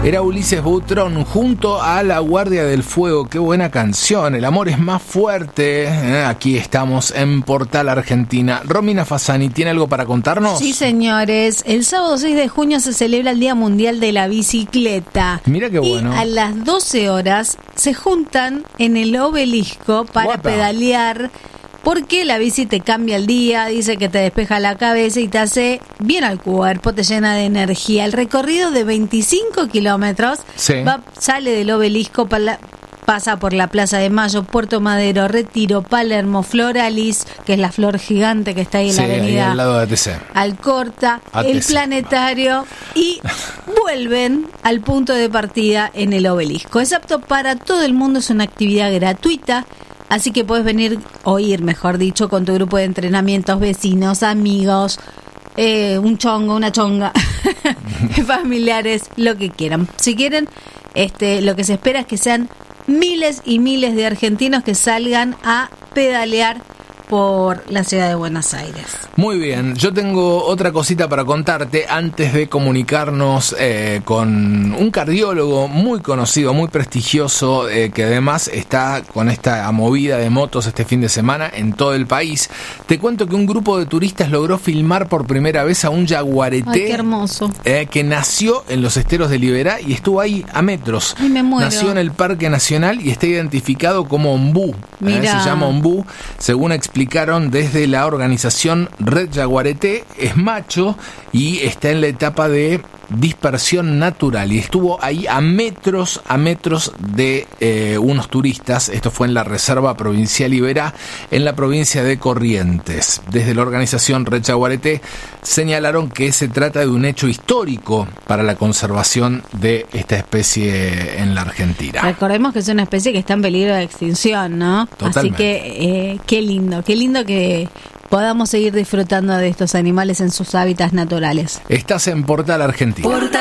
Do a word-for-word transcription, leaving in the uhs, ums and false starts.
Era Ulises Butrón junto a La Guardia del Fuego. Qué buena canción. El amor es más fuerte. ¿Eh? Aquí estamos en Portal Argentina. Romina Fasani, ¿tiene algo para contarnos? Sí, señores. El sábado seis de junio se celebra el Día Mundial de la Bicicleta. Mira qué bueno. Y a las doce horas se juntan en el Obelisco para Guapa. pedalear. Porque la bici te cambia el día, dice que te despeja la cabeza y te hace bien al cuerpo, te llena de energía. El recorrido de veinticinco kilómetros Sí. va, sale del Obelisco, pala, pasa por la Plaza de Mayo, Puerto Madero, Retiro, Palermo, Floralis, que es la flor gigante que está ahí en Sí, la ahí avenida al lado de A T C. Alcorta, A T C. el Planetario, y vuelven al punto de partida en el Obelisco. Es apto para todo el mundo, es una actividad gratuita. Así que puedes venir, o ir, mejor dicho, con tu grupo de entrenamientos, vecinos, amigos, eh, un chongo, una chonga, familiares, lo que quieran. Si quieren, este, lo que se espera es que sean miles y miles de argentinos que salgan a pedalear por la ciudad de Buenos Aires. Muy bien, yo tengo otra cosita para contarte antes de comunicarnos eh, con un cardiólogo muy conocido, muy prestigioso, eh, que además está con esta movida de motos este fin de semana en todo el país. Te cuento que un grupo de turistas logró filmar por primera vez a un jaguarete. Ay, qué hermoso. Eh, que nació en los esteros de Liberá y estuvo ahí a metros. Ay, me muero. Nació en el Parque Nacional y está identificado como ombú. Eh, Mirá. se llama ombú, según explicaron desde la organización Red Jaguarete. Es macho y está en la etapa de dispersión natural y estuvo ahí a metros a metros de eh, unos turistas. Esto fue en la Reserva Provincial Iberá, en la provincia de Corrientes. Desde la organización Red Jaguarete señalaron que se trata de un hecho histórico para la conservación de esta especie en la Argentina. Recordemos que es una especie que está en peligro de extinción, ¿no? Totalmente. Así que eh, qué lindo, qué lindo que podamos seguir disfrutando de estos animales en sus hábitats naturales. Estás en Portal Argentina. Portal